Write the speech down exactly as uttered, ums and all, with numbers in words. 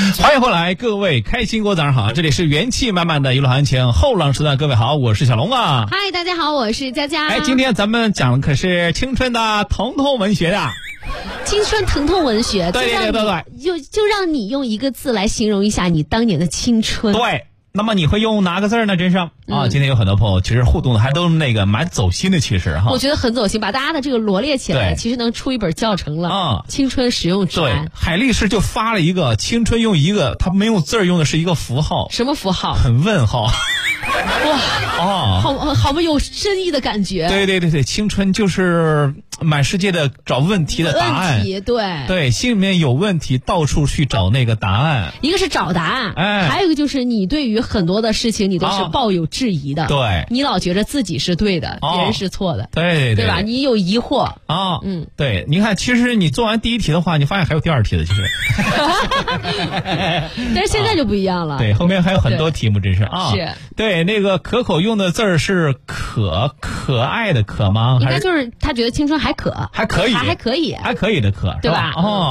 欢迎回来，各位开心果早上好，这里是元气满满的娱乐行情后浪时段，各位好，我是小龙啊。 嗨，大家好，我是佳佳。 哎，今天咱们讲的可是青春的疼痛文学的。 青春疼痛文学， 对对对对， 就就让你用一个字来形容一下你当年的青春。 对。那么你会用哪个字呢？真是啊、 嗯， 今天有很多朋友其实互动的还都是那个蛮走心的，其实哈， 我觉得很走心，把大家的这个罗列起来，其实能出一本教程了啊、嗯。青春使用指南。 对，海力士就发了一个青春用一个，他没用字儿，用的是一个符号。 什么符号？ 很问号。 哇哦， 好好不有深意的感觉。 对对对对，青春就是满世界的找问题的答案。 问题，对对，心里面有问题，到处去找那个答案。 一个是找答案， 哎， 还有一个就是你对于很多的事情你都是抱有质疑的。 哦、对， 你老觉得自己是对的， 哦、 别人是错的。 对对 对, 对吧？你有疑惑啊、哦？ 嗯， 对，你看，其实你做完第一题的话，你发现还有第二题的，其实。 但是现在就不一样了。 啊、对，后面还有很多题目，真是啊。 是。 对，那个可口用的字儿是可可爱的可吗？ 应该就是他觉得青春还可， 还可以， 还还可以， 还可以的可， 对吧？ 哦。